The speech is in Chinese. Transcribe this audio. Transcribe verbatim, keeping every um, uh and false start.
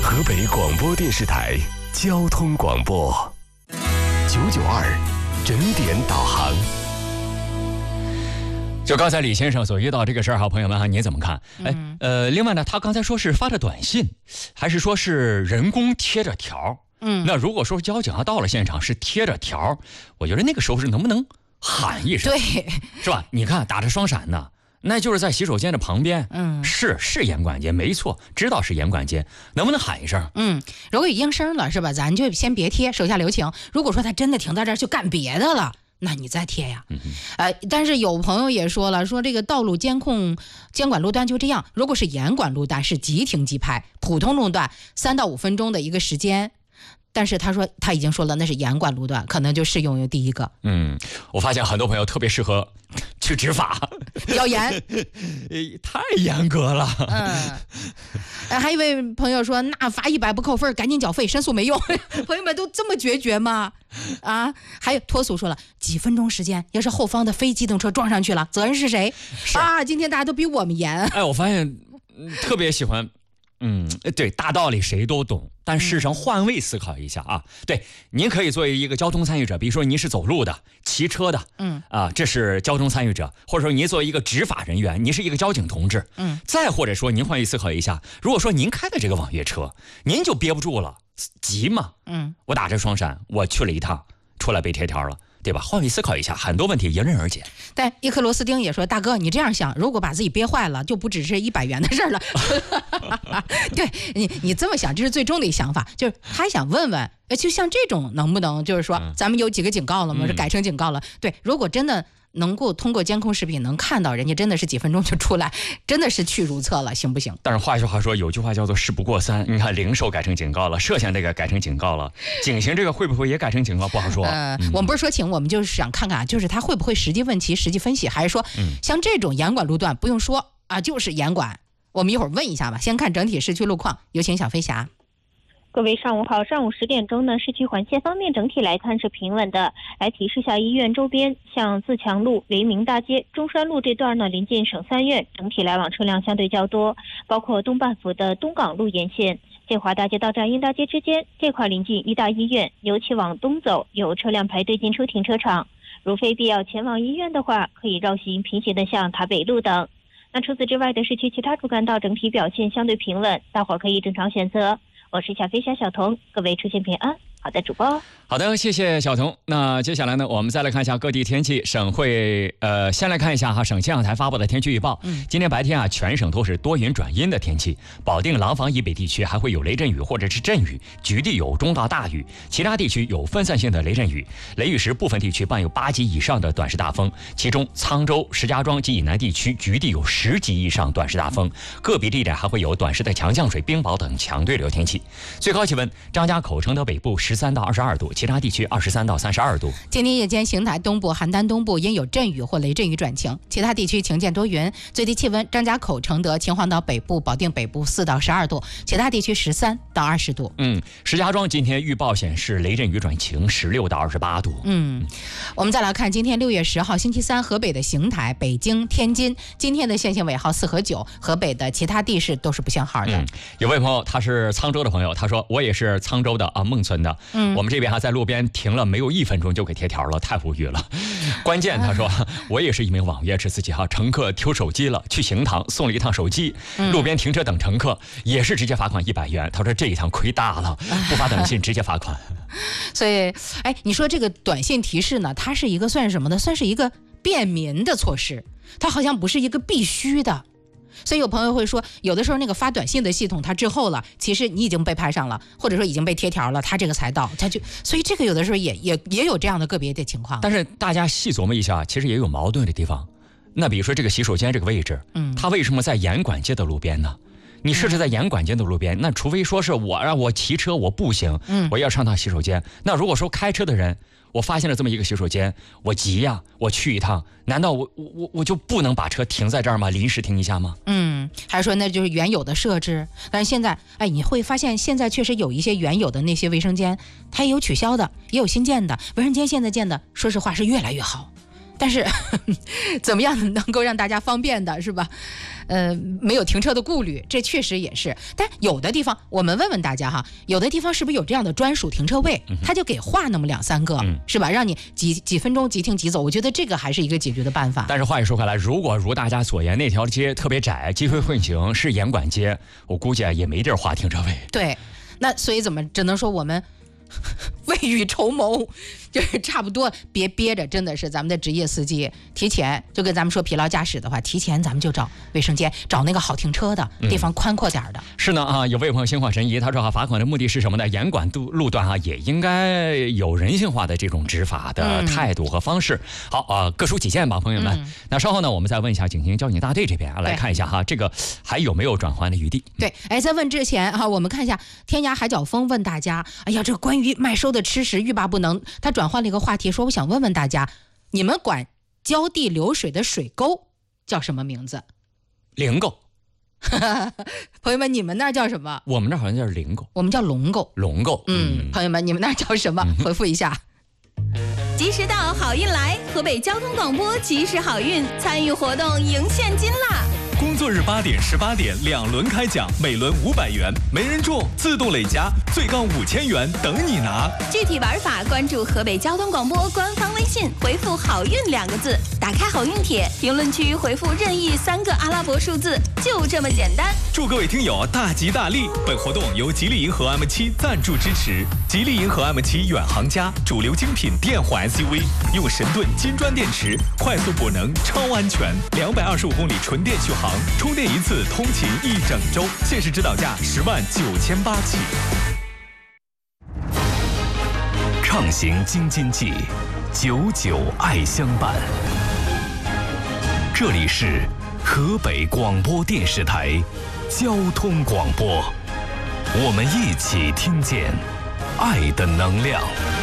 河北广播电视台交通广播九九二整点导航。 就刚才李先生所遇到这个事儿哈，朋友们哈，你怎么看？哎， 嗯、 呃，另外呢，他刚才说是发的短信，还是说是人工贴着条？ 嗯， 那如果说交警啊到了现场是贴着条，我觉得那个时候是能不能喊一声？ 对， 是吧？你看打着双闪呢，那就是在洗手间的旁边， 嗯， 是是严管间，没错，知道是严管间，能不能喊一声？ 嗯，如果有应声了，是吧？咱就先别贴，手下留情。如果说他真的停在这儿就干别的了，那你再贴呀。 嗯、 呃，但是有朋友也说了，说这个道路监控监管路段就这样，如果是严管路段是即停即拍，普通路段三到五分钟的一个时间。但是他说他已经说了，那是严管路段，可能就适用于第一个。 嗯，我发现很多朋友特别适合去执法， 比较严， 太严格了。 嗯，还有一位朋友说，那罚一百不扣分，赶紧缴费，申诉没用。朋友们都这么决绝吗？啊，还有脱俗说了，几分钟时间，要是后方的非机动车撞上去了，责任是谁？ 是啊，今天大家都比我们严。 哎，我发现、嗯、特别喜欢。嗯，对，大道理谁都懂，但事实上换位思考一下啊。对，您可以作为一个交通参与者，比如说您是走路的、骑车的， 嗯啊，这是交通参与者，或者说您作为一个执法人员，您是一个交警同志， 嗯， 再或者说您换位思考一下，如果说您开的这个网约车，您就憋不住了，急嘛， 嗯， 我打着双闪，我去了一趟，出来被贴条了。对吧？换位思考一下，很多问题迎刃而解。 但一颗螺丝钉也说：“大哥，你这样想，如果把自己憋坏了，就不只是一百元的事儿了。”对你，你这么想，这是最终的一想法。就是他想问问，就像这种能不能，就是说，咱们有几个警告了吗？是改成警告了。对，如果真的能够通过监控视频能看到人家真的是几分钟就出来，真的是去如厕了，行不行？ 但是话说话说，有句话叫做事不过三。你看，零售改成警告了，摄像这个改成警告了，警行这个会不会也改成警告？不好说。 呃，嗯、我们不是说请，我们就是想看看，就是他会不会实际问题、实际分析，还是说， 嗯、 像这种严管路段不用说啊，就是严管。我们一会儿问一下吧，先看整体市区路况，有请小飞侠。 各位上午好，上午十点钟呢，市区环线方面整体来看是平稳的。来提示下医院周边，像自强路、雷鸣大街、中山路这段呢，临近省三院，整体来往车辆相对较多。包括东半府的东港路沿线，建华大街到展英大街之间，这块临近医大医院，尤其往东走有车辆排队进出停车场。如非必要前往医院的话，可以绕行平行的向塔北路等。那除此之外的市区其他主干道整体表现相对平稳，大伙儿可以正常选择。我是小飞侠小童，各位出行平安。好的，主播。 好的，谢谢小童。那接下来呢，我们再来看一下各地天气。省会呃，先来看一下哈，省气象台发布的天气预报。 嗯， 今天白天啊，全省都是多云转阴的天气，保定、廊坊以北地区还会有雷阵雨或者是阵雨，局地有中到大雨，其他地区有分散性的雷阵雨。雷雨时，部分地区伴有八级以上的短时大风，其中沧州、石家庄及以南地区局地有十级以上短时大风，个别地点还会有短时的强降水、冰雹等强对流天气。最高气温，张家口、承德北部十三到二十二度，其他地区二十三到三十二度。 今天夜间，邢台东部、邯郸东部因有阵雨或雷阵雨转晴，其他地区晴间多云。最低气温，张家口、承德、秦皇岛北部、保定北部四到十二度，其他地区十三到二十度。 嗯，石家庄今天预报显示雷阵雨转晴，十六到二十八度。 嗯，我们再来看今天六月十号星期三，河北的邢台、北京、天津今天的限行尾号四和九，河北的其他地市都是不限号的。 嗯，有位朋友他是沧州的朋友，他说我也是沧州的啊，孟村的。 嗯， 我们这边哈在路边停了没有一分钟就给贴条了，太无语了。关键他说我也是一名网约车司机哈，乘客丢手机了，去行堂送了一趟手机，路边停车等乘客也是直接罚款一百元。他说这一趟亏大了，不发短信直接罚款。 所以，哎，你说这个短信提示呢，它是一个算是什么呢？算是一个便民的措施，它好像不是一个必须的。所以有朋友会说，有的时候那个发短信的系统它滞后了，其实你已经被拍上了，或者说已经被贴条了，它这个才到，它就所以这个有的时候也也也有这样的个别的情况。 但是大家细琢磨一下，其实也有矛盾的地方。那比如说这个洗手间这个位置， 嗯， 它为什么在严管街的路边呢？你设置在严管街的路边，那除非说是我让我骑车我步行， 嗯， 我要上趟洗手间。那如果说开车的人，我发现了这么一个洗手间，我急呀，我去一趟，难道我我我就不能把车停在这儿吗？临时停一下吗？ 嗯，还是说那就是原有的设置？但是现在，哎，你会发现现在确实有一些原有的那些卫生间，它也有取消的，也有新建的卫生间。现在建的，说实话是越来越好。 但是怎么样能够让大家方便的是吧？呃，没有停车的顾虑，这确实也是。但有的地方，我们问问大家哈，有的地方是不是有这样的专属停车位？嗯、他就给划那么两三个，嗯、是吧？让你几几分钟即停即走。我觉得这个还是一个解决的办法。 但是话又说回来，如果如大家所言，那条街特别窄，机会混行，是严管街，我估计也没地儿划停车位。 对，那所以怎么只能说我们未雨绸缪，就是差不多别憋着，真的是咱们的职业司机提前就跟咱们说疲劳驾驶的话，提前咱们就找卫生间，找那个好停车的地方，宽阔点的、嗯。是呢啊，有位朋友心怀神怡，他说啊，罚款的目的是什么呢？严管路路段啊，也应该有人性化的这种执法的态度和方式。嗯、好啊，各抒己见吧，朋友们。嗯、那稍后呢，我们再问一下警情交警大队这边啊，来看一下哈，这个还有没有转换的余地？ 对，哎，在问之前哈，我们看一下天涯海角风问大家，哎呀，这个关于卖收的吃食欲罢不能，他转换了一个话题，说我想问问大家，你们管浇地流水的水沟叫什么名字？ 零沟。 朋友们，你们那儿叫什么？ 我们那儿好像叫零沟， 我们叫龙沟。 龙沟。 嗯，朋友们，你们那儿叫什么？回复一下。 及时到，好运来！河北交通广播及时好运，参与活动赢现金啦！ 工作日八点、十八点两轮开奖，每轮五百元，没人中自动累加，最高五千元等你拿。 具体玩法关注河北交通广播官方微信，回复“好运”两个字，打开好运帖，评论区回复任意三个阿拉伯数字，就这么简单。 祝各位听友大吉大利！本活动由吉利银河 M 七赞助支持。吉利银河 M 七远航家，主流精品电混 S U V， 用神盾金砖电池，快速补能，超安全，两百二十五公里纯电续航。充电一次通勤一整周，限时指导价十万九千八起。畅行京津冀，久久爱相伴。这里是河北广播电视台交通广播，我们一起听见爱的能量。